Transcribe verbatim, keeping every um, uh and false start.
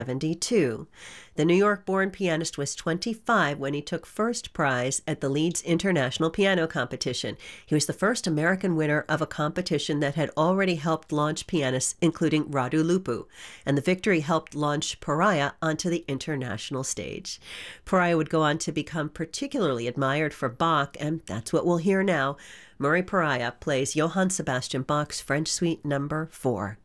seventy-two. The New York-born pianist was twenty-five when he took first prize at the Leeds International Piano Competition. He was the first American winner of a competition that had already helped launch pianists, including Radu Lupu, and the victory helped launch Pariah onto the international stage. Pariah would go on to become particularly admired for Bach, and that's what we'll hear now. Murray Pariah plays Johann Sebastian Bach's French Suite Number four.